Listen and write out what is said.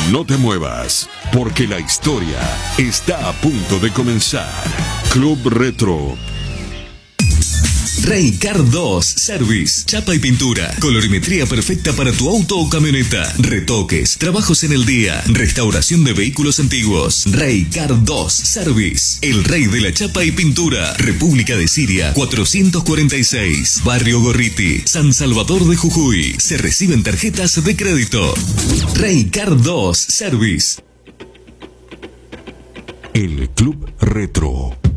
No te muevas, porque la historia está a punto de comenzar. Club Retro. Raycar 2 Service, chapa y pintura, colorimetría perfecta para tu auto o camioneta, retoques, trabajos en el día, restauración de vehículos antiguos. Raycar 2 Service, el rey de la chapa y pintura, República de Siria 446, Barrio Gorriti, San Salvador de Jujuy. Se reciben tarjetas de crédito. Raycar 2 Service. El Club Retro.